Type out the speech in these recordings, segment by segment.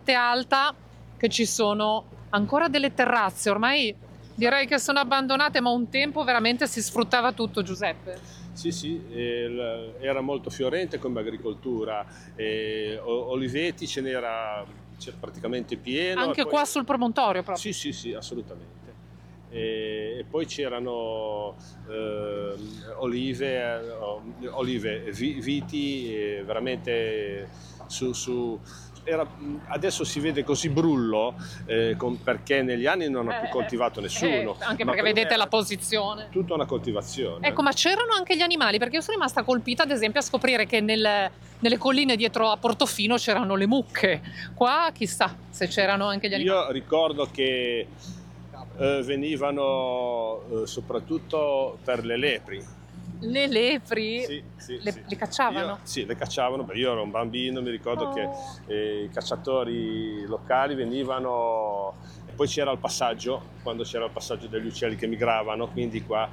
talmente alta che ci sono ancora delle terrazze, ormai direi che sono abbandonate, ma un tempo veramente si sfruttava tutto, Giuseppe. Sì, era molto fiorente come agricoltura, oliveti c'è praticamente pieno. Anche e poi- qua sul promontorio proprio. Sì, assolutamente. E poi c'erano viti, veramente adesso si vede così brullo, perché negli anni non ha più coltivato nessuno. Anche ma perché prima vedete era la posizione. tutta una coltivazione. Ecco, ma c'erano anche gli animali, perché io sono rimasta colpita ad esempio a scoprire che nelle colline dietro a Portofino c'erano le mucche. Qua chissà se c'erano anche gli animali. Io ricordo che venivano soprattutto per le lepri. Le lepri Sì. le cacciavano? Sì, le cacciavano, perché io ero un bambino, mi ricordo che i cacciatori locali venivano, e poi c'era il passaggio, quando c'era il passaggio degli uccelli che migravano, quindi qua.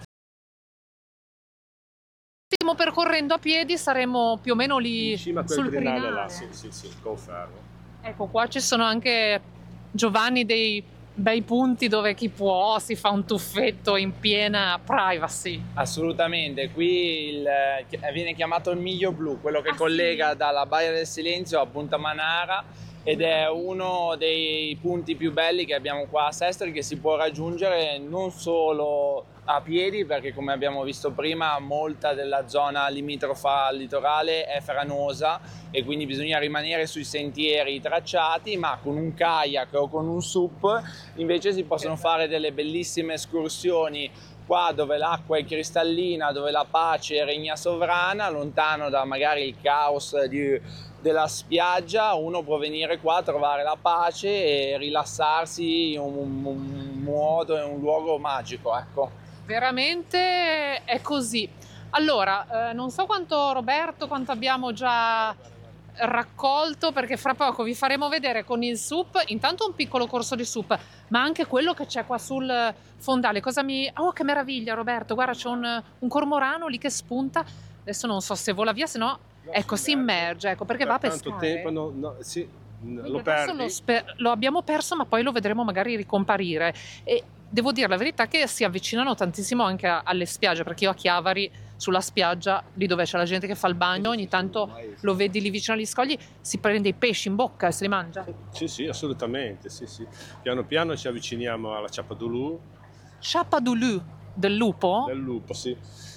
Stiamo percorrendo a piedi, saremo più o meno lì In cima a quel sul crinale crinale. là, sì, confermo. Ecco, qua ci sono anche, Giovanni, dei bei punti dove chi può si fa un tuffetto in piena privacy. Assolutamente, qui viene chiamato il Miglio Blu, quello che Ah, collega sì? dalla Baia del Silenzio a Punta Manara, ed è uno dei punti più belli che abbiamo qua a Sestri, che si può raggiungere non solo a piedi, perché come abbiamo visto prima molta della zona limitrofa al litorale è franosa e quindi bisogna rimanere sui sentieri tracciati, ma con un kayak o con un SUP invece si possono fare delle bellissime escursioni qua dove l'acqua è cristallina, dove la pace regna sovrana, lontano da magari il caos della spiaggia. Uno può venire qua a trovare la pace e rilassarsi in un modo, in un luogo magico, ecco. Veramente è così. Allora, non so quanto abbiamo già raccolto, perché fra poco vi faremo vedere con il SUP, intanto un piccolo corso di SUP, ma anche quello che c'è qua sul fondale. Oh, che meraviglia, Roberto, guarda, c'è un cormorano lì che spunta. Adesso non so se vola via, se no, ecco, si immerge, ecco, perché va a Per pescare. tanto tempo sì, Quindi lo adesso perdi. lo abbiamo perso, ma poi lo vedremo magari ricomparire. E devo dire la verità che si avvicinano tantissimo anche alle spiagge, perché io a Chiavari, sulla spiaggia, lì dove c'è la gente che fa il bagno, ogni tanto lo vedi lì vicino agli scogli, si prende i pesci in bocca e se li mangia. Sì, assolutamente, sì. Piano piano ci avviciniamo alla Chapadulu. Chapadulu, del lupo? Del lupo, sì.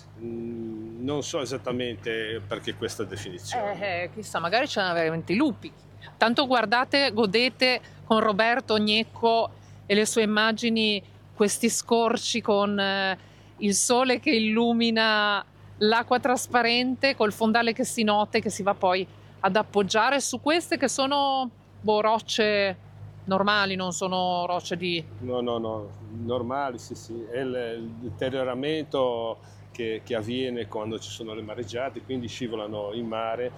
Non so esattamente perché questa definizione. Chissà, magari c'erano veramente i lupi. Tanto guardate, godete con Roberto Gnecco e le sue immagini questi scorci con il sole che illumina l'acqua trasparente, col fondale che si note, che si va poi ad appoggiare su queste che sono rocce normali, non sono rocce di... No, normali, sì. È il deterioramento che avviene quando ci sono le mareggiate, quindi scivolano in mare.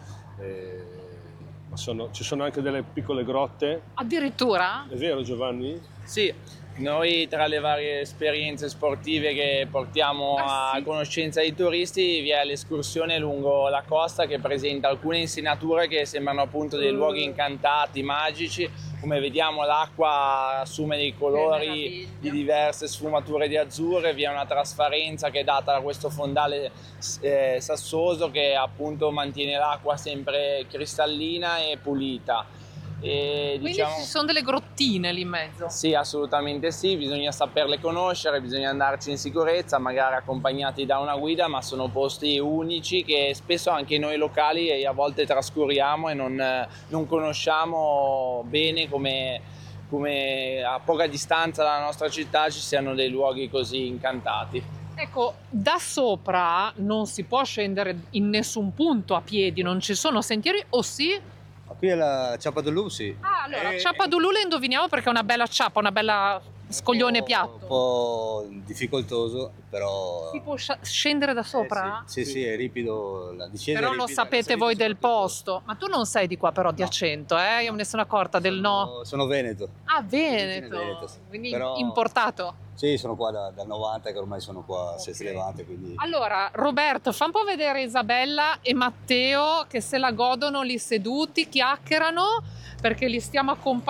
Ma ci sono anche delle piccole grotte. Addirittura? È vero, Giovanni? Sì, noi tra le varie esperienze sportive che portiamo a conoscenza dei turisti vi è l'escursione lungo la costa che presenta alcune insenature che sembrano appunto dei luoghi incantati, magici. Come vediamo l'acqua assume dei colori di diverse sfumature di azzurro, vi è una trasparenza che è data da questo fondale sassoso che appunto mantiene l'acqua sempre cristallina e pulita. E, Quindi ci sono delle grottine lì in mezzo? Sì, assolutamente sì, bisogna saperle conoscere, bisogna andarci in sicurezza, magari accompagnati da una guida, ma sono posti unici che spesso anche noi locali a volte trascuriamo e non conosciamo bene come a poca distanza dalla nostra città ci siano dei luoghi così incantati. Ecco, da sopra non si può scendere in nessun punto a piedi, non ci sono sentieri, o sì? Qui è la Chapadulu, sì. Ah, allora, Chapadulu le indoviniamo perché è una bella ciappa, una bella scoglione piatto. Un po' difficoltoso, però... Si può scendere da sopra? Sì, è ripido, la discesa Però è lo ripida, sapete la voi salita del soprattutto. posto. Ma tu non sei di qua però di accento, eh? Io me ne sono accorta del no. Sono veneto. Ah, Veneto. Veneto, sì. Quindi Però- importato. Sì, sono qua dal 90, che ormai sono qua a Sestri Levante, quindi... Allora, Roberto, fa un po' vedere Isabella e Matteo che se la godono lì seduti, chiacchierano, perché li stiamo accompagnando.